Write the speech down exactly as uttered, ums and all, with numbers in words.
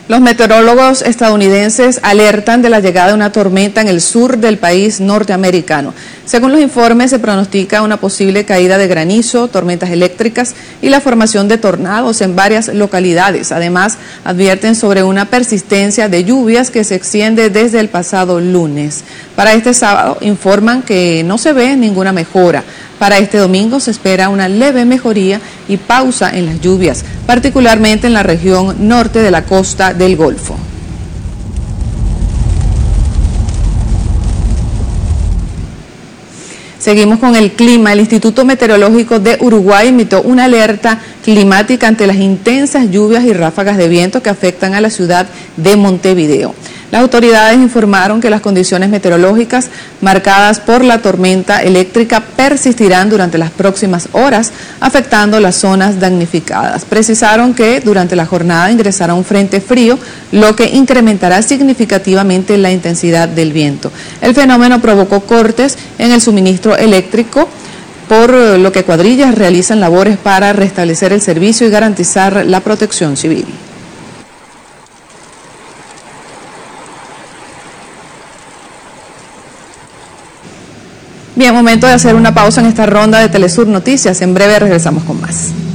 Los meteorólogos estadounidenses alertan de la llegada de una tormenta en el sur del país norteamericano. Según los informes, se pronostica una posible caída de granizo, tormentas eléctricas y la formación de tornados en varias localidades. Además, advierten sobre una persistencia de lluvias que se extiende desde el pasado lunes. Para este sábado, informan que no se ve ninguna mejora. Para este domingo se espera una leve mejoría y pausa en las lluvias, particularmente en la región norte de la costa del Golfo. Seguimos con el clima. El Instituto Meteorológico de Uruguay emitió una alerta climática ante las intensas lluvias y ráfagas de viento que afectan a la ciudad de Montevideo. Las autoridades informaron que las condiciones meteorológicas marcadas por la tormenta eléctrica persistirán durante las próximas horas, afectando las zonas damnificadas. Precisaron que durante la jornada ingresará un frente frío, lo que incrementará significativamente la intensidad del viento. El fenómeno provocó cortes en el suministro eléctrico, por lo que cuadrillas realizan labores para restablecer el servicio y garantizar la protección civil. Bien, momento de hacer una pausa en esta ronda de Telesur Noticias. En breve regresamos con más.